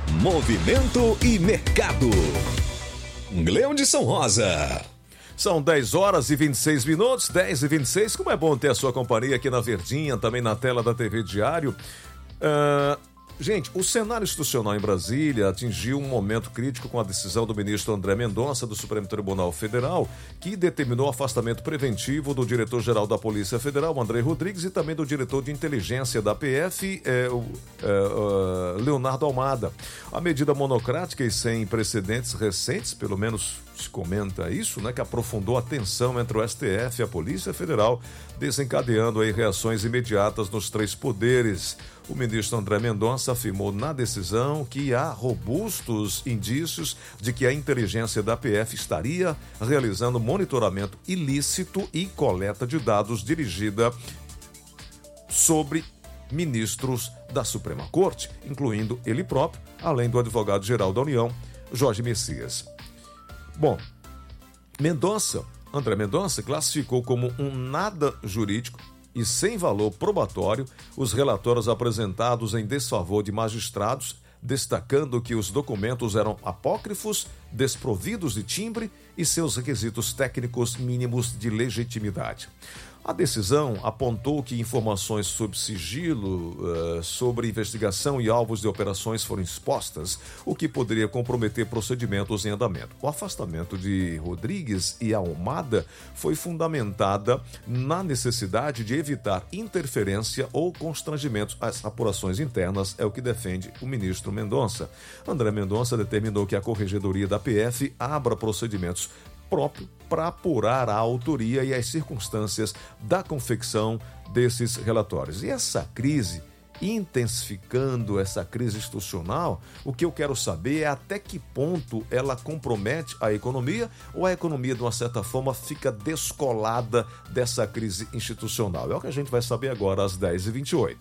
Movimento e mercado. Gleudson Rosa. São 10h26, 10h26. Como é bom ter a sua companhia aqui na Verdinha, também na tela da TV Diário. Gente, o cenário institucional em Brasília atingiu um momento crítico com a decisão do ministro André Mendonça, do Supremo Tribunal Federal, que determinou o afastamento preventivo do diretor-geral da Polícia Federal, André Rodrigues, e também do diretor de inteligência da PF, Leonardo Almada. A medida monocrática e sem precedentes recentes, pelo menos se comenta isso, né, que aprofundou a tensão entre o STF e a Polícia Federal, desencadeando aí reações imediatas nos três poderes. O ministro André Mendonça afirmou na decisão que há robustos indícios de que a inteligência da PF estaria realizando monitoramento ilícito e coleta de dados dirigida sobre ministros da Suprema Corte, incluindo ele próprio, além do advogado-geral da União, Jorge Messias. Bom, André Mendonça classificou como um nada jurídico e sem valor probatório os relatórios apresentados em desfavor de magistrados, destacando que os documentos eram apócrifos, desprovidos de timbre e seus requisitos técnicos mínimos de legitimidade. A decisão apontou que informações sob sigilo sobre investigação e alvos de operações foram expostas, o que poderia comprometer procedimentos em andamento. O afastamento de Rodrigues e Almada foi fundamentada na necessidade de evitar interferência ou constrangimento às apurações internas, é o que defende o ministro Mendonça. André Mendonça determinou que a Corregedoria da PF abra procedimentos próprio para apurar a autoria e as circunstâncias da confecção desses relatórios. E essa crise, intensificando essa crise institucional, o que eu quero saber é até que ponto ela compromete a economia ou a economia, de uma certa forma, fica descolada dessa crise institucional. É o que a gente vai saber agora às 10h28.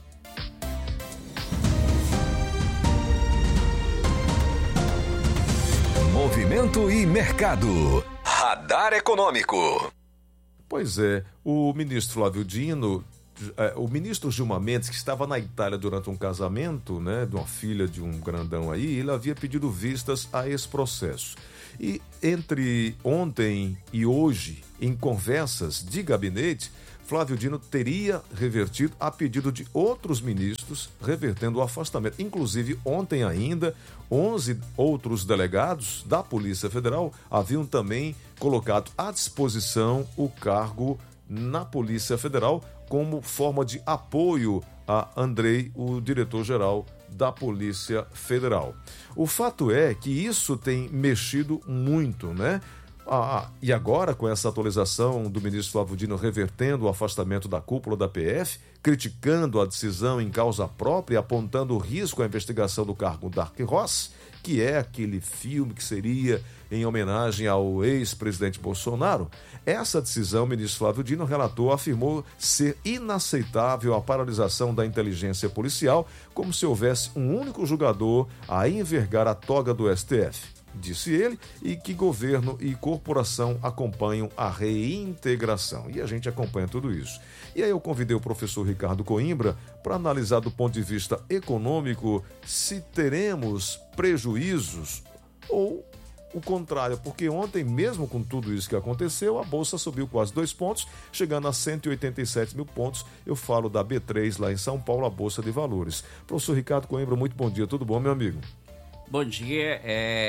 Movimento e mercado. Radar Econômico. Pois é, o ministro Flávio Dino, o ministro Gilmar Mendes, que estava na Itália durante um casamento, né, de uma filha de um grandão aí, ele havia pedido vistas a esse processo. E entre ontem e hoje, em conversas de gabinete, Flávio Dino teria revertido a pedido de outros ministros, revertendo o afastamento. Inclusive, ontem ainda, 11 outros delegados da Polícia Federal haviam também colocado à disposição o cargo na Polícia Federal como forma de apoio a Andrei, o diretor-geral da Polícia Federal. O fato é que isso tem mexido muito, né? E agora, com essa atualização do ministro Flávio Dino revertendo o afastamento da cúpula da PF, criticando a decisão em causa própria e apontando o risco à investigação do cargo Dark Ross, que é aquele filme que seria em homenagem ao ex-presidente Bolsonaro, essa decisão, o ministro Flávio Dino relatou, afirmou ser inaceitável a paralisação da inteligência policial, como se houvesse um único julgador a envergar a toga do STF. Disse ele, e que governo e corporação acompanham a reintegração. E a gente acompanha tudo isso. E aí eu convidei o professor Ricardo Coimbra para analisar do ponto de vista econômico se teremos prejuízos ou o contrário, porque ontem, mesmo com tudo isso que aconteceu, a Bolsa subiu quase 2 pontos, chegando a 187 mil pontos. Eu falo da B3 lá em São Paulo, a Bolsa de Valores. Professor Ricardo Coimbra, muito bom dia, tudo bom, meu amigo? Bom dia,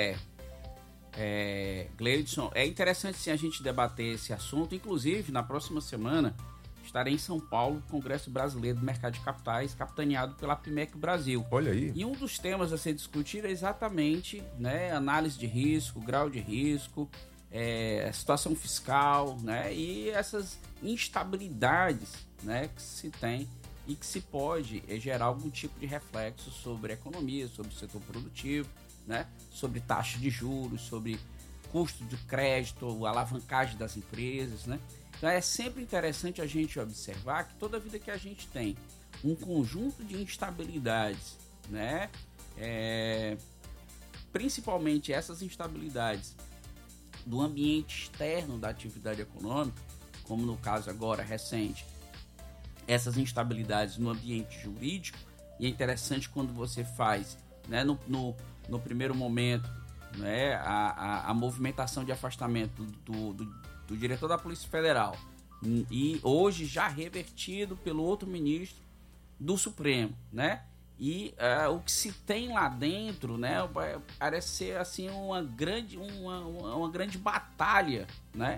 Gleudson. É interessante sim a gente debater esse assunto. Inclusive, na próxima semana estarei em São Paulo, Congresso Brasileiro do Mercado de Capitais, capitaneado pela PIMEC Brasil. Olha aí. E um dos temas a ser discutido é exatamente, né, análise de risco, grau de risco, situação fiscal, né, e essas instabilidades, né, que se tem e que se pode gerar algum tipo de reflexo sobre a economia, sobre o setor produtivo, né, sobre taxa de juros, sobre custo de crédito, alavancagem das empresas, né? Então é sempre interessante a gente observar que toda vida que a gente tem um conjunto de instabilidades, né, principalmente essas instabilidades do ambiente externo da atividade econômica, como no caso agora recente, essas instabilidades no ambiente jurídico, e é interessante quando você faz né, no primeiro momento, né, a movimentação de afastamento do diretor da Polícia Federal, e hoje já revertido pelo outro ministro do Supremo, né? E o que se tem lá dentro, né, parece ser assim uma grande batalha, né?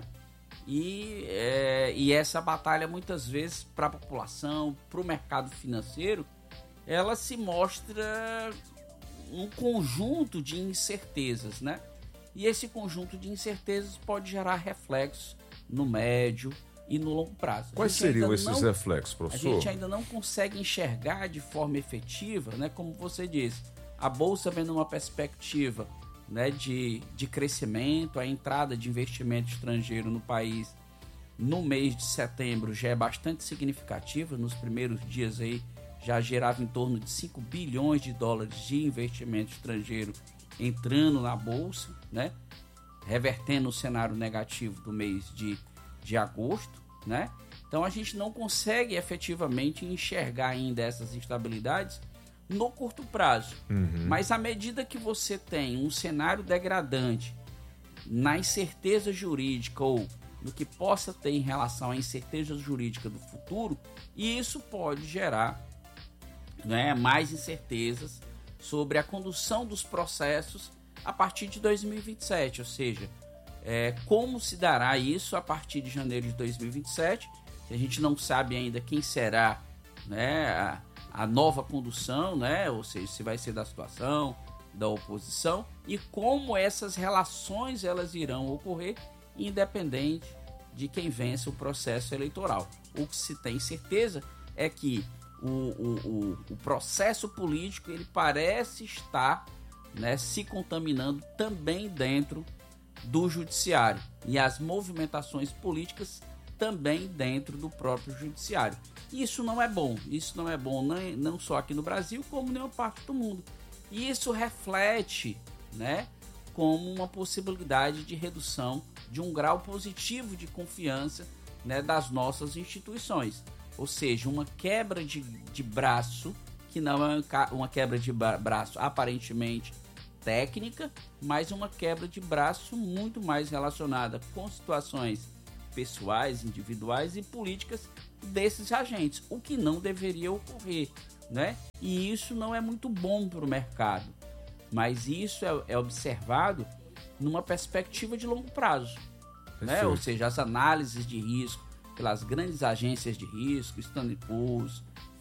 E essa batalha muitas vezes para a população, para o mercado financeiro, ela se mostra um conjunto de incertezas, né? E esse conjunto de incertezas pode gerar reflexos no médio e no longo prazo. Quais seriam esses reflexos, professor? A gente ainda não consegue enxergar de forma efetiva, né? Como você disse, a Bolsa vem numa perspectiva, né, de crescimento, a entrada de investimento estrangeiro no país no mês de setembro já é bastante significativa. Nos primeiros dias aí já gerava em torno de 5 bilhões de dólares de investimento estrangeiro entrando na Bolsa, né, revertendo o cenário negativo do mês de agosto, né? Então a gente não consegue efetivamente enxergar ainda essas instabilidades no curto prazo. Mas à medida que você tem um cenário degradante na incerteza jurídica ou no que possa ter em relação à incerteza jurídica do futuro, isso pode gerar, né, mais incertezas sobre a condução dos processos a partir de 2027, ou seja, como se dará isso a partir de janeiro de 2027, a gente não sabe ainda quem será, né, a nova condução, né, ou seja, se vai ser da situação, da oposição, e como essas relações elas irão ocorrer, independente de quem vence o processo eleitoral. O que se tem certeza é que o processo político ele parece estar, né, se contaminando também dentro do judiciário, e as movimentações políticas também dentro do próprio judiciário. Isso não é bom não só aqui no Brasil, como em nenhuma parte do mundo. E isso reflete, né, como uma possibilidade de redução de um grau positivo de confiança, né, das nossas instituições. Ou seja, uma quebra de braço, que não é uma quebra de braço aparentemente técnica, mas uma quebra de braço muito mais relacionada com situações pessoais, individuais e políticas desses agentes, o que não deveria ocorrer, né? E isso não é muito bom para o mercado, mas isso é observado numa perspectiva de longo prazo, né? Ou seja, as análises de risco pelas grandes agências de risco, Standard & Poor's,